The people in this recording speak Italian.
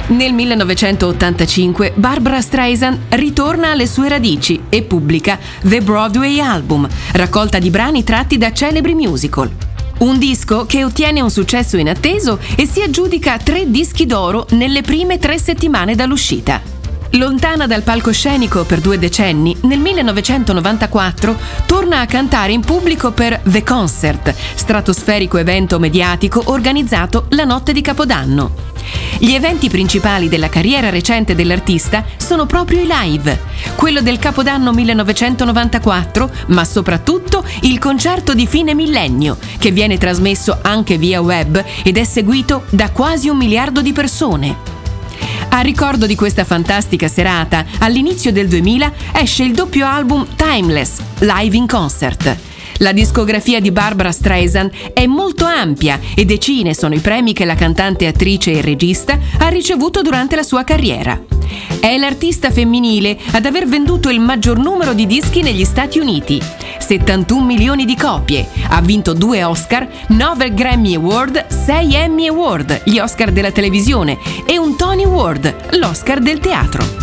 Nel 1985 Barbra Streisand ritorna alle sue radici e pubblica The Broadway Album, raccolta di brani tratti da celebri musical. Un disco che ottiene un successo inatteso e si aggiudica 3 dischi d'oro nelle prime 3 settimane dall'uscita. Lontana dal palcoscenico per 2 decenni, nel 1994 torna a cantare in pubblico per The Concert, stratosferico evento mediatico organizzato la notte di Capodanno. Gli eventi principali della carriera recente dell'artista sono proprio i live, quello del Capodanno 1994, ma soprattutto il concerto di fine millennio, che viene trasmesso anche via web ed è seguito da quasi 1 miliardo di persone. A ricordo di questa fantastica serata, all'inizio del 2000 esce il doppio album Timeless, Live in Concert. La discografia di Barbra Streisand è molto ampia e decine sono i premi che la cantante, attrice e regista ha ricevuto durante la sua carriera. È l'artista femminile ad aver venduto il maggior numero di dischi negli Stati Uniti, 71 milioni di copie, ha vinto 2 Oscar, 9 Grammy Award, 6 Emmy Award, gli Oscar della televisione, e un Tony Award, l'Oscar del teatro.